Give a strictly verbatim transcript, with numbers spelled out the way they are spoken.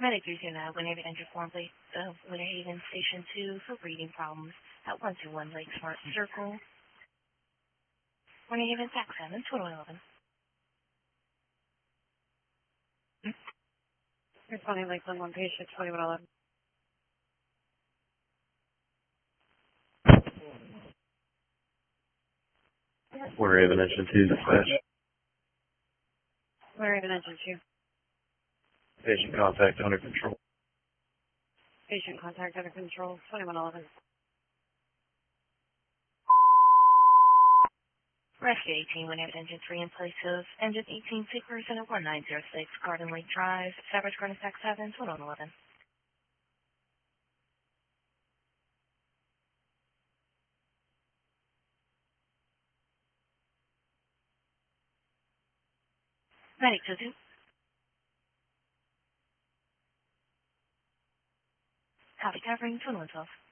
Medic three two nine, whenever enter form plate of Winter Haven Station two for breathing problems at one two one Lakesmart Circle. Winter Haven Tax seven, twenty-one eleven. Responding Lakeland one patient, twenty-one eleven. Winter Haven Engine two, dispatch. Winter Haven Engine two. Patient contact under control. Patient contact under control, twenty-one eleven. Rescue eighteen, whenever engine three in place of engine eighteen, sick person at one nine zero six Garden Lake Drive, Savage Garden Tax seven, twenty-one eleven. Medic two two. Copy covering, twenty-one twelve.